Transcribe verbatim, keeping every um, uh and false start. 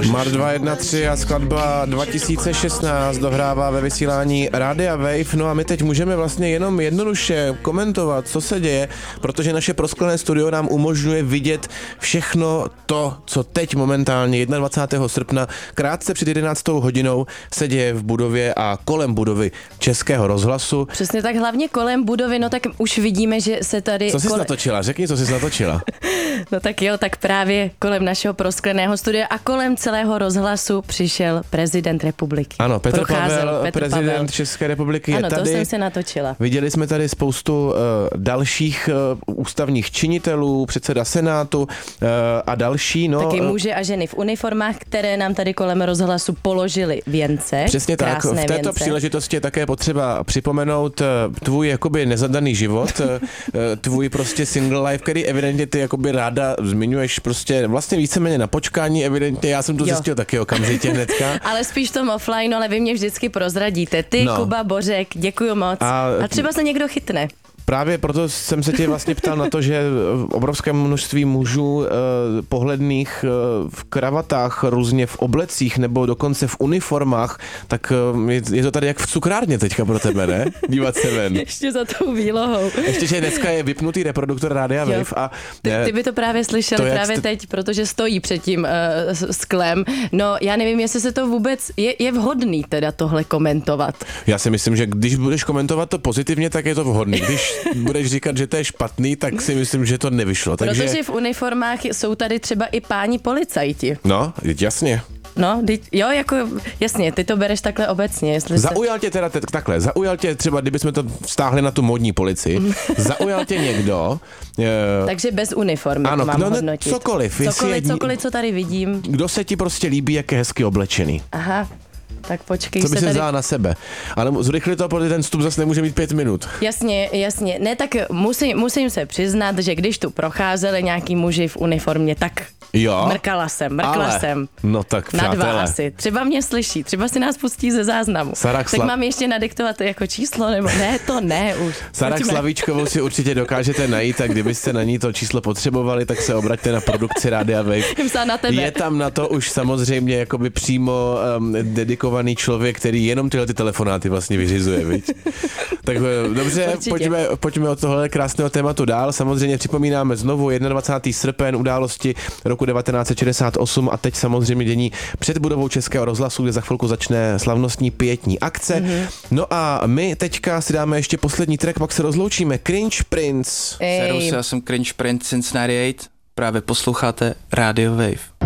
Mar dva jedna tři a skladba dva tisíce šestnáct dohrává ve vysílání Rádia Wave. No a my teď můžeme vlastně jenom jednoduše komentovat, co se děje, protože naše prosklené studio nám umožňuje vidět všechno to, co teď momentálně dvacátého prvního srpna krátce před jedenáctou hodinou se děje v budově a kolem budovy Českého rozhlasu. Přesně tak, hlavně kolem budovy, no tak už vidíme, že se tady... Co jsi kole... natočila? Řekni, co jsi natočila. No tak jo, tak právě kolem našeho proskleného studia a kolem celého rozhlasu přišel prezident republiky. Ano, Petr Procházel, Pavel, Petr prezident Pavel. České republiky je ano, tady. Ano, to jsem se natočila. Viděli jsme tady spoustu uh, dalších uh, ústavních činitelů, předseda Senátu uh, a další. No, Taky muže a ženy v uniformách, které nám tady kolem rozhlasu položili věnce. Přesně tak. V této věnce. příležitosti je také potřeba připomenout tvůj jakoby nezadaný život, tvůj prostě single life, který evidentně ty jakoby ráda zmiňuješ prostě vlastně víceméně na počkání, evidentně. Já jsem to jo. zjistil taky okamžitě hnedka. Ale spíš tom offline, ale vy mě vždycky prozradíte. Ty, no. Kuba Bořek, děkuju moc. A, a třeba se někdo chytne. Právě proto jsem se tě vlastně ptal na to, že obrovské množství mužů eh, pohledných eh, v kravatách, různě v oblecích nebo dokonce v uniformách, tak eh, je, je to tady jak v cukrárně teďka pro tebe, ne? Dívat se ven. Ještě za tou výlohou. Ještě, že dneska je vypnutý reproduktor Rádia Wave. A, ty, ty by to právě slyšeli to, právě jste... teď, protože stojí před tím uh, sklem. No já nevím, jestli se to vůbec, je, je vhodný teda tohle komentovat. Já si myslím, že když budeš komentovat to pozitivně, tak je to vhodný. Když budeš říkat, že to je špatný, tak si myslím, že to nevyšlo. Takže... Protože v uniformách jsou tady třeba i páni policajti. No, jasně. No, jo, jako jasně, ty to bereš takhle obecně. Jestli zaujal se... tě teda t- takhle, zaujal tě třeba, kdybychom to vztáhli na tu módní policii, zaujal tě někdo. Je... Takže bez uniformy ano, mám no, hodnotit. Cokoliv. Cokoliv, je... cokoliv, co tady vidím. Kdo se ti prostě líbí, jak je hezky oblečený. Aha. Tak počkej, co by se si tady... vzala na sebe? Ale zrychli to, protože ten vstup zase nemůže mít pět minut. Jasně, jasně. Ne, tak musím, musím se přiznat, že když tu procházeli nějaký muži v uniformě, tak jo, mrkala jsem, mrkla ale... jsem. No tak na přátelé. dva asi. Třeba mě slyší, třeba si nás pustí ze záznamu. Sarak tak Sla... mám ještě nadiktovat jako číslo, nebo ne, to ne už. Sarak Slavíčkovou si určitě dokážete najít a kdybyste na ní to číslo potřebovali, tak se obraťte na produkci Rádia Wave. Na tebe. Je tam na to už samozřejmě jakoby přímo um, dedikovaný člověk, který jenom tyhle ty telefonáty vlastně vyřizuje, viď? Tak dobře, pojďme, pojďme od tohle krásného tématu dál. Samozřejmě připomínáme znovu dvacátého prvního srpen události roku devatenáct set šedesát osm a teď samozřejmě dění před budovou Českého rozhlasu, kde za chvilku začne slavnostní pietní akce. Mm-hmm. No a my teďka si dáme ještě poslední track, pak se rozloučíme. Cringe Prince. Servus, já jsem Cringe Prince Cincinnati osm, právě posloucháte Radio Wave.